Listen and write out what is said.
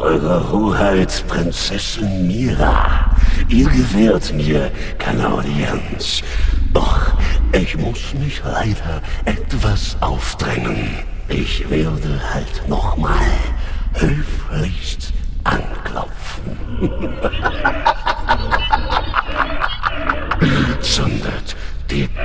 Eure Hoheit, Prinzessin Mira, ihr gewährt mir keine Audienz. Doch ich muss mich leider etwas aufdrängen. Ich werde halt nochmal höflichst anklopfen. Zündet die